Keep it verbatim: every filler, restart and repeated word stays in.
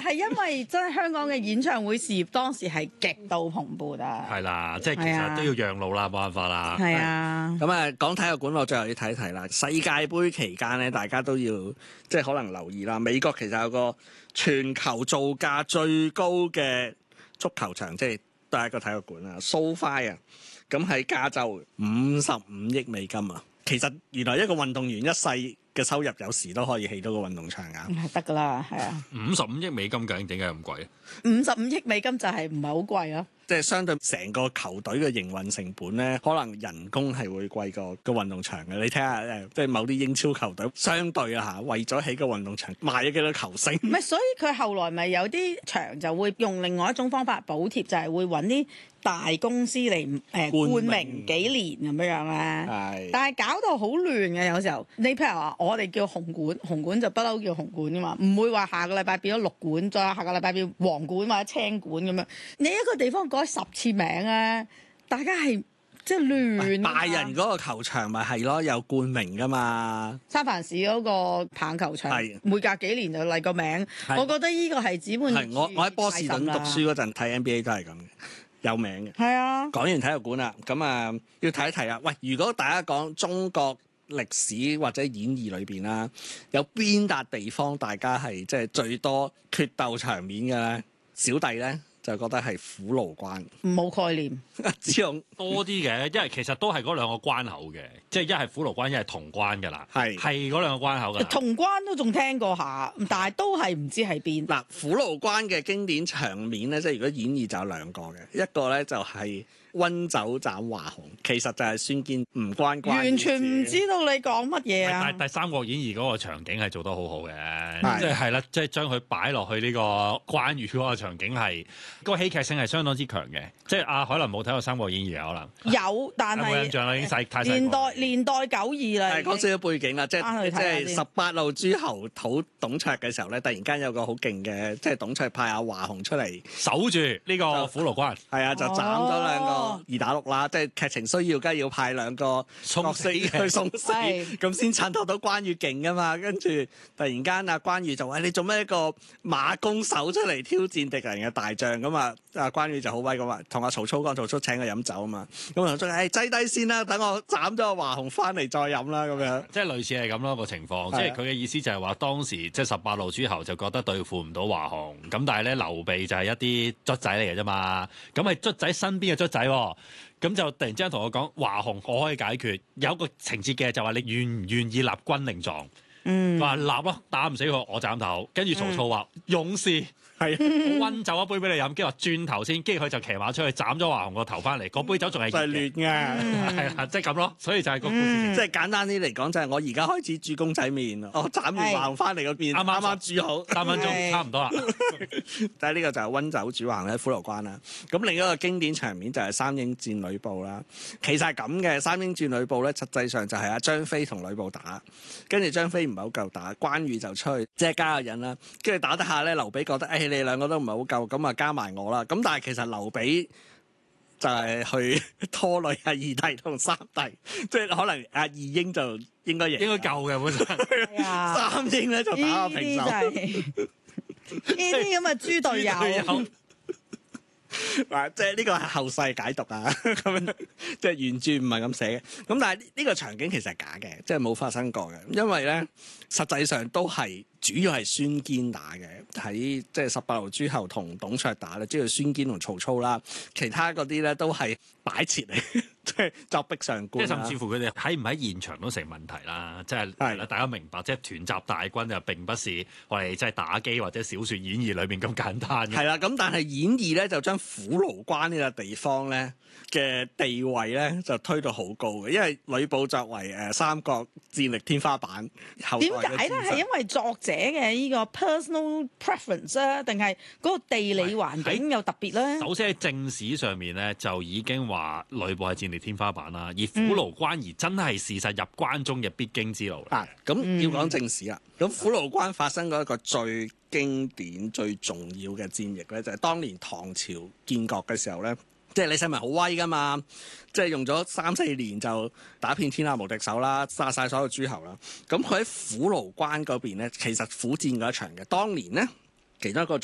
係因為真係香港嘅演唱會事業當時係極度蓬勃啊。 係啦，即係其實都要讓路啦，冇辦法啦。 係啊。 咁啊，講體育館，我最後要睇一睇啦。世界盃期間咧，大家都要即係可能留意啦。美國其實有個全球造價最高嘅足球場，即係都係一個體育館啊 SoFi 啊。咁喺加州五十五億美金啊！其實原來一個運動員一世嘅收入有時都可以起到個運動場啊！ 係得㗎啦，係啊。 五十五億美金究竟點解咁貴啊？ 五十五億美金就係唔係好貴咯？ 即係相對成個球隊嘅營運成本咧，可能人工係會貴過個運動場嘅。你睇下誒，即係某啲英超球隊相對啊嚇，為咗起個運動場賣咗幾多球星？ 唔係，所以佢後來咪有啲場就會用另外一種方法補貼，就係會揾啲大公司嚟誒冠名幾年咁樣樣咧。 係， 但係搞到好亂嘅，有時候你譬如話我哋叫紅館，紅館就不嬲叫紅館噶嘛，唔會話下個禮拜變咗綠館，再下個禮拜變黃館或者青館咁樣。你一個地方改十次名咧，大家係即係亂。 拜仁嗰個球場咪係咯，有冠名噶嘛。 三藩市嗰個棒球場， 係每隔幾年就嚟個名。我覺得呢個係資本係我我喺波士頓讀書嗰陣睇 N B A 都係咁嘅。有名嘅， 係啊。 講完體育館啦，咁啊要睇一睇啊。喂，如果大家講中國歷史或者演義裏邊啦，有邊笪地方大家係即係最多決鬥場面嘅咧？小弟咧就覺得係虎牢關， 冇概念。 只用多啲嘅，因為其實都係嗰兩個關口嘅，即係一係虎牢關，一係潼關㗎啦。 係係嗰兩個關口㗎。 潼關都仲聽過下，但係都係唔知喺邊。 嗱，虎牢關嘅經典場面咧，即係如果演義就有兩個嘅，一個咧就係溫酒斬華雄，其實就係孫堅唔關關。 完全唔知道你講乜嘢啊！ 但係第三國演義嗰個場景係做得好好嘅， 係即係係啦，即係將佢擺落去呢個關羽嗰個場景係個戲劇性係相當之強嘅。即係阿海倫冇睇過《三國演義》可能有，但係有冇印象啦？已經細太細個年代年代久遠啦。 係講少少背景啦，即返係即去睇下先係十八路諸侯討董卓嘅時候咧，突然間有個好勁嘅，即係董卓派阿華雄出嚟守住呢個虎牢關， 係啊，就斬咗兩個二打六啦，即係劇情需要，梗係要派兩個送死嘅去送死， 係咁先襯托到關羽勁噶嘛。跟住突然間阿關羽就話：你做咩一個馬弓手出嚟挑戰敵人嘅大將咁啊？阿關羽就好威咁啊，同阿曹操講，曹操請佢飲酒啊嘛。咁曹操誒擠低先啦，等我斬咗個華雄翻嚟再飲啦咁樣。 即係類似係咁咯個情況。 係啊即係佢嘅意思就係話當時即係十八路諸侯就覺得對付唔到華雄，咁但係咧劉備就係一啲卒仔嚟嘅啫嘛。咁係卒仔身邊嘅卒仔喎。咁就突然之間同我講華雄我可以解決，有一個情節嘅就話你願唔願意立軍令狀？ 嗯， 話立咯，打唔死佢我斬頭。跟住曹操話、嗯、勇士。 係我溫酒一杯俾你飲，跟住話轉頭先，跟住佢就騎馬出去斬咗華雄個頭翻嚟，嗰杯酒仲係就係亂嘅， 係啦，即係咁咯，所以就係個故事。 即係簡單啲嚟講，就係我而家開始煮公仔麵，我斬完華雄翻嚟嗰邊，啱啱啱煮好三分鐘差唔多啦。 但係呢個就係溫酒煮華雄喺虎牢關啦。咁另一個經典場面就係三英戰呂布啦。其實係咁嘅，三英戰呂布咧，實際上就係阿張飛同呂布打，跟住張飛唔係好夠打，關羽就出去即係加個人啦，跟住打得下咧，劉備覺得誒。你哋兩個都唔係好夠，咁啊加埋我啦。咁但係其實劉備就係去拖累阿二弟同三弟，即係可能阿二英就應該贏， 應該夠嘅本身。 三英咧就打個平手。 呢啲咁嘅豬隊友。 嗱，即係呢個係後世解讀啊，咁樣即係原著唔係咁寫嘅。咁但係呢個場景其實係假嘅，即係冇發生過嘅，因為咧實際上都係主要係孫堅打嘅，喺即係十八路諸侯同董卓打咧，即係孫堅同曹操啦，其他嗰啲咧都係擺設嚟，即係作壁上觀。 即係甚至乎佢哋喺唔喺現場都成問題啦，即係係啦，大家明白，即係團集大軍就並不是我哋即係打機或者小説演義裏面咁簡單嘅。 係啦，咁但係演義咧就將虎牢關呢個地方咧嘅地位咧就推到好高嘅，因為呂布作為誒三國戰力天花板， 點解咧？係因為作者嘅呢個 personal preference 啊，定係嗰個地理環境有特別咧？ 首先喺正史上面咧就已經話呂布係戰力天花板啦，而虎牢關而真係事實入關中嘅必經之路。 啊，咁要講正史啦。咁虎牢關發生過一個最經典、最重要嘅戰役咧，就係當年唐朝建國嘅時候咧。即係李世民好威噶嘛，即係用咗三四年就打遍天下無敵手啦，殺晒所有諸侯啦。咁佢喺虎牢關嗰邊咧，其實苦戰嗰一場嘅。當年咧，其中一個